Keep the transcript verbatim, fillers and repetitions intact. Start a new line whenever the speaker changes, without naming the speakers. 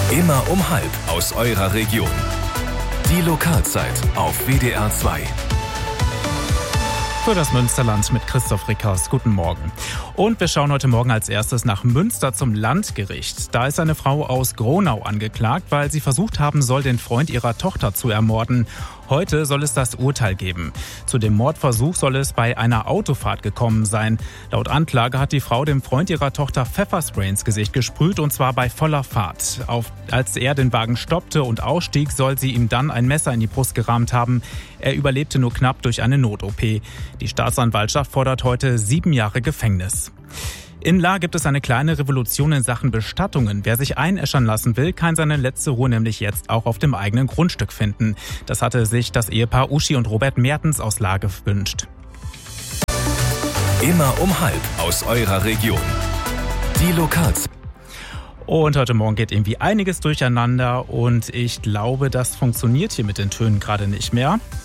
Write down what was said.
Immer um halb aus eurer Region. Die Lokalzeit auf W D R zwei.
Für das Münsterland mit Christoph Rickhaus. Guten Morgen. Und wir schauen heute Morgen als erstes nach Münster zum Landgericht. Da ist eine Frau aus Gronau angeklagt, weil sie versucht haben soll, den Freund ihrer Tochter zu ermorden. Heute soll es das Urteil geben. Zu dem Mordversuch soll es bei einer Autofahrt gekommen sein. Laut Anklage hat die Frau dem Freund ihrer Tochter Pfefferspray ins Gesicht gesprüht, und zwar bei voller Fahrt. Auf, als er den Wagen stoppte und ausstieg, soll sie ihm dann ein Messer in die Brust gerammt haben. Er überlebte nur knapp durch eine Not-O P. Die Staatsanwaltschaft fordert heute sieben Jahre Gefängnis. In Lahr gibt es eine kleine Revolution in Sachen Bestattungen. Wer sich einäschern lassen will, kann seine letzte Ruhe nämlich jetzt auch auf dem eigenen Grundstück finden. Das hatte sich das Ehepaar Uschi und Robert Mertens aus Lahr gewünscht.
Immer um halb aus eurer Region. Die Lokalzeit.
Und heute Morgen geht irgendwie einiges durcheinander und ich glaube, das funktioniert hier mit den Tönen gerade nicht mehr.